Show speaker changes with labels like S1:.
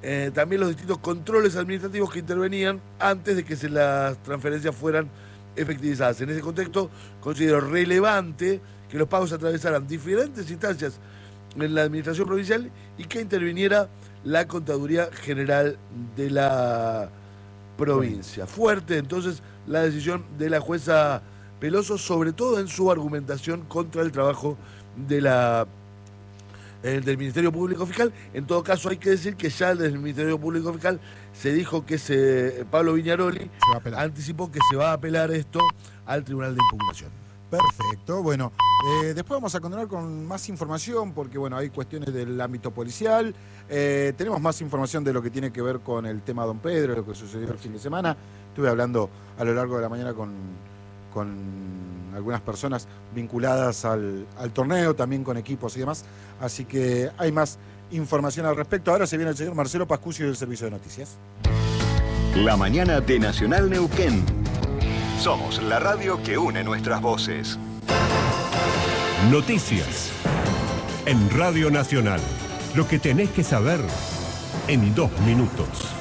S1: también los distintos controles administrativos que intervenían antes de que las transferencias fueran efectivizadas. En ese contexto, considero relevante que los pagos atravesaran diferentes instancias en la administración provincial y que interviniera la Contaduría General de la provincia. Fuerte, entonces, la decisión de la jueza Peloso, sobre todo en su argumentación contra el trabajo del Ministerio Público Fiscal. En todo caso, hay que decir que ya desde el Ministerio Público Fiscal se dijo que Pablo Viñaroli anticipó que se va a apelar esto al Tribunal de Impugnación.
S2: Perfecto, bueno, después vamos a continuar con más información porque, bueno, hay cuestiones del ámbito policial, tenemos más información de lo que tiene que ver con el tema Don Pedro, lo que sucedió el fin de semana. Estuve hablando a lo largo de la mañana con algunas personas vinculadas al torneo, también con equipos y demás, así que hay más información al respecto. Ahora se viene el señor Marcelo Pascucio del Servicio de Noticias.
S3: La mañana de Nacional Neuquén. Somos la radio que une nuestras voces.
S4: Noticias. En Radio Nacional. Lo que tenés que saber en 2 minutos.